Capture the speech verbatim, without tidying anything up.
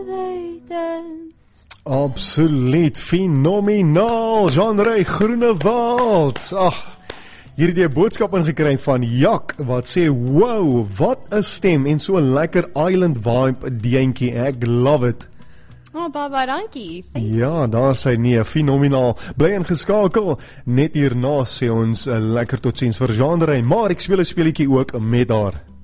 Absoluut fenomenaal, Jean-Ray Groenewald. Ag, hier het jy 'n boodskap ingekry van Jak wat sê, wow, wat 'n stem en so 'n lekker island vibe deentjie. Ek love it. Oh, Baba, dankie. Ja, daar sê nee, fenomenaal. Bly ingeskakel. Net hierna sê ons 'n lekker totsiens vir Jean-Ray, maar ek speel 'n speletjie ook met haar.